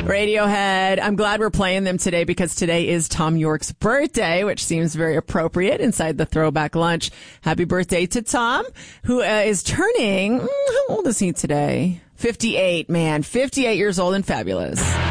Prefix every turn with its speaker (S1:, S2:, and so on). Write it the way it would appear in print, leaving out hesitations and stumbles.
S1: Radiohead. I'm glad we're playing them today because today is Tom York's birthday, which seems very appropriate inside the Throwback Lunch. Happy birthday to Tom, who is turning, how old is he today? 58, man. 58 years old and fabulous.